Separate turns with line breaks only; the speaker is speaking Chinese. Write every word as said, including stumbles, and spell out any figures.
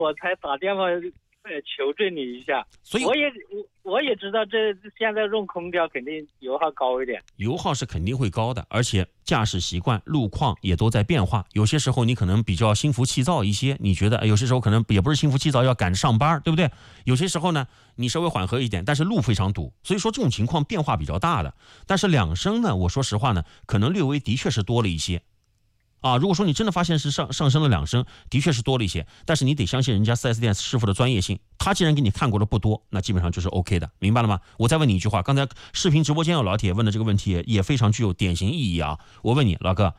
我才打电话呃求证你一下。
所以
我也我我也知道这现在用空调肯定油耗高一点，
油耗是肯定会高的，而且驾驶习惯、路况也都在变化。有些时候你可能比较心浮气躁一些，你觉得有些时候可能也不是心浮气躁，要赶上班，对不对？有些时候呢，你稍微缓和一点，但是路非常堵，所以说这种情况变化比较大的。但是两升呢，我说实话呢，可能略微的确是多了一些。啊，如果说你真的发现是上上升了两升，的确是多了一些，但是你得相信人家 四 S 店师傅的专业性，他既然给你看过的不多，那基本上就是 OK 的，明白了吗？我再问你一句话，刚才视频直播间有老铁问的这个问题也非常具有典型意义啊，我问你老哥，